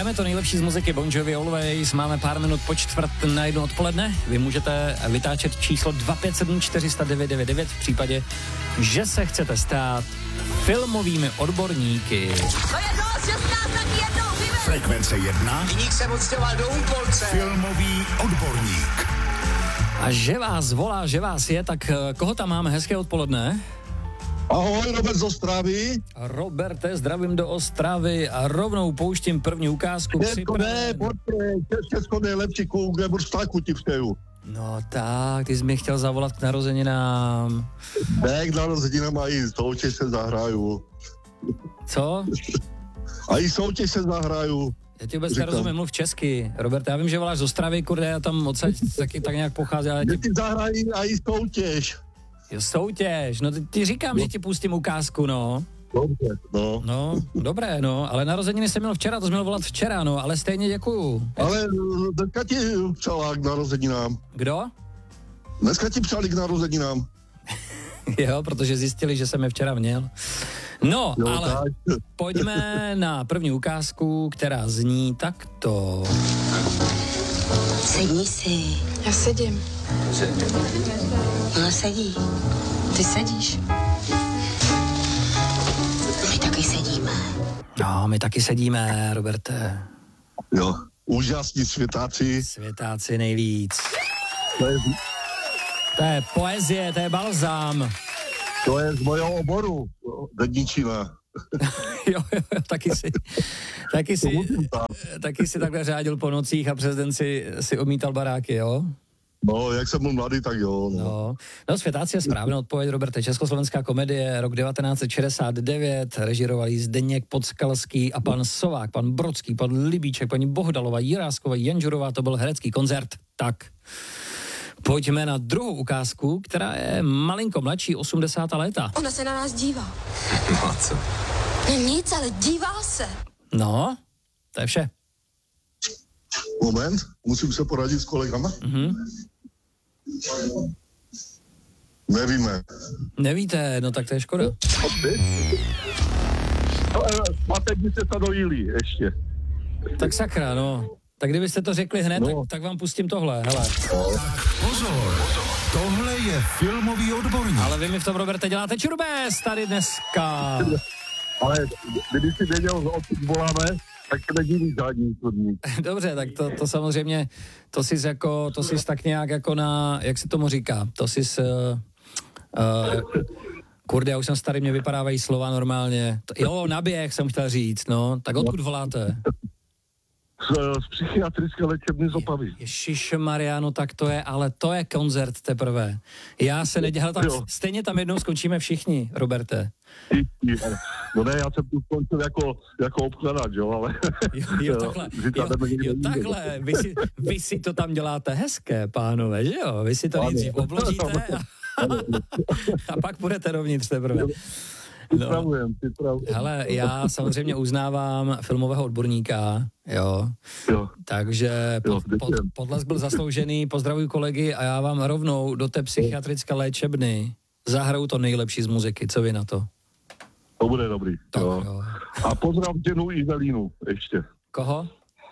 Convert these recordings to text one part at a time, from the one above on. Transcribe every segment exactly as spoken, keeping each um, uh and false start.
Hrajeme to nejlepší z muziky Bon Jovi Always, máme pár minut po čtvrt na jedno odpoledne. Vy můžete vytáčet číslo dva pět sedm čtyři nula devět devět devět v případě, že se chcete stát filmovými odborníky. To je dost, že jsi nás taky jednou vyvedl. Frekvence jedna. Viník se odstěhoval do Úpolce. Filmový odborník. A že vás volá, že vás je, tak koho tam máme? Hezké odpoledne. Ahoj, Robert z Ostravy. Roberte, zdravím do Ostravy a rovnou pouštím první ukázku. Česko ne, pojďte, Česko nejlepší kluk, nebo stáku ti přeju. No tak, ty jsi mi chtěl zavolat k narozeninám. Ne, k narozeninám a i soutěž se zahraju. Co? A i soutěž se zahraju. Já ti vůbec nerozumím, mluv česky. Robert, já vím, že voláš z Ostravy, kurde, já tam odsaď taky tak nějak pochází, ale... Ty... ty zahrají a i soutěž. Jo, soutěž, no ty, ty říkám, no. Že ti pustím ukázku, no. Dobře, no. No, dobré, no, ale narozeniny jsem měl včera, to jsem měl volat včera, no, ale stejně děkuju. Ale dneska ti přala k narozeninám. Kdo? Dneska ti přali k narozeninám. Jo, protože zjistili, že jsem je včera měl. No, jo, ale tak. Pojďme na první ukázku, která zní takto. Sedni si. Já sedím. No sedí. Ty sedíš. My taky sedíme. No, my taky sedíme, Roberte. Jo, úžasní světáci. Světáci nejvíc. To je, to je poezie, to je balzám. To je z mojho oboru, Dedničina. jo, jo, taky si, taky si, taky si takhle řádil po nocích a přes den si, si omítal baráky, jo? No, jak jsem byl mladý, tak jo. No, no, no Světáci je správná odpověď, Roberte. Československá komedie, rok devatenáct set šedesát devět, režírovali Zdeněk Podskalský a pan Sovák, pan Brodský, pan Libíček, paní Bohdalová, Jirásková, Janžurová, to byl herecký koncert. Tak. Pojďme na druhou ukázku, která je malinko mladší, osmdesátá léta. Ona se na nás dívá. No a co? No nic, ale dívá se. No, to je vše. Moment, musím se poradit s kolegama. Mm-hmm. Nevíme. Nevíte, no tak to je škoda. Máte, když se to dojílí ještě. Tak sakra, no. Tak kdybyste to řekli hned, no. tak, tak vám pustím tohle, hele. Pozor, tohle je filmový odborník. Ale vy mi v tom, Roberte, děláte čurbés tady dneska. Ale kdyby si věděl, odkud voláme, tak se nedíví žádný chodník. Dobře, tak to, to samozřejmě, to jsi jako, to jsi tak nějak jako na, jak se tomu říká, to jsi uh, uh, kurde, já už jsem starý, mě vypadávají slova normálně. To, jo, naběh jsem chtěl říct, no, tak odkud voláte? Z, z psychiatrické léčebny z Opavy. Ježišmarja, no tak to je, ale to je koncert teprve. Já se nedělal, tak stejně tam jednou skončíme všichni, Roberte. No ne, já jsem tu skončil jako, jako obkladač, jo, ale... Jo, jo takhle, jo, jo, takhle. Vy, si, vy si to tam děláte hezké, pánové, že jo? Vy si to nejdřív obložíte a, a pak půjdete dovnitř teprve. No. Hele, já samozřejmě uznávám filmového odborníka, jo, jo. takže pod, pod, podlesk byl zasloužený, pozdravuji kolegy a já vám rovnou do té psychiatrické léčebny zahraju to nejlepší z muziky, co vy na to? To bude dobrý, tak, jo. jo. A pozdrav ženu Ivelínu ještě. Koho?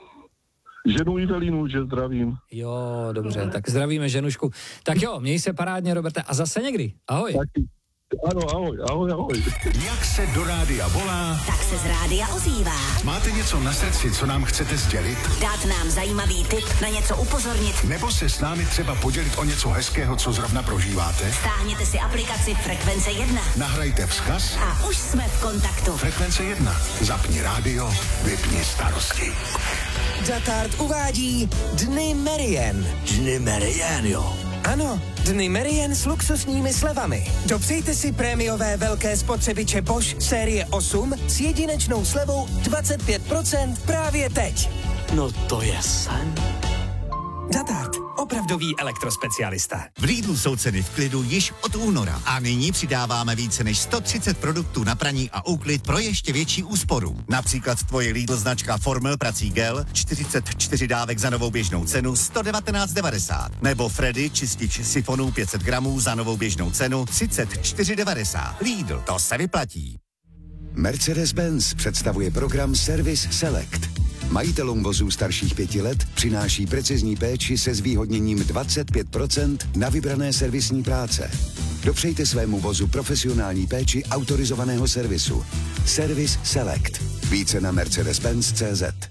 Ženu Ivelínu, že zdravím. Jo, dobře, tak zdravíme ženušku. Tak jo, měj se parádně, Roberte, a zase někdy, ahoj. Taky. Ano, ahoj, ahoj, ahoj. Jak se do rádia volá, tak se z rádia ozývá. Máte něco na srdci, co nám chcete sdělit? Dát nám zajímavý tip, na něco upozornit. Nebo se s námi třeba podělit o něco hezkého, co zrovna prožíváte? Stáhněte si aplikaci Frekvence jedna. Nahrajte vzkaz. A už jsme v kontaktu. Frekvence jedna. Zapni rádio, vypni starosti. Datard uvádí Dny Merien. Dny Merien, jo. Ano, Dny Merien s luxusními slevami. Dopřejte si prémiové velké spotřebiče Bosch série osm s jedinečnou slevou dvacet pět procent právě teď. No to je sen. Datard, opravdový elektrospecialista. V Lidlu jsou ceny v klidu již od února a nyní přidáváme více než sto třicet produktů na praní a úklid pro ještě větší úsporu. Například tvoje Lidl značka Formel prací gel, čtyřicet čtyři dávek za novou běžnou cenu sto devatenáct devadesát. Nebo Freddy čistič sifonů pět set gramů za novou běžnou cenu třicet čtyři devadesát. Lidl, to se vyplatí. Mercedes-Benz představuje program Service Select. Majitelům vozů starších pěti let přináší precizní péči se zvýhodněním dvacet pět procent na vybrané servisní práce. Dopřejte svému vozu profesionální péči autorizovaného servisu. Service Select. Více na mercedes benz tečka cé zet.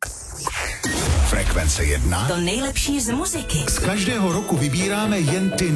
Frekvence jedna. To nejlepší z muziky. Z každého roku vybíráme jen ty